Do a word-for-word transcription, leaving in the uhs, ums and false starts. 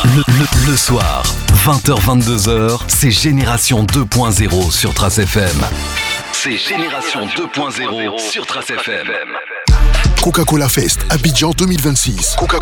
Le, le, le soir, vingt heures vingt-deux heures, c'est Génération deux point zéro sur Trace F M. C'est Génération deux point zéro sur Trace F M. Coca-Cola Fest, Abidjan deux mille vingt-six. Coca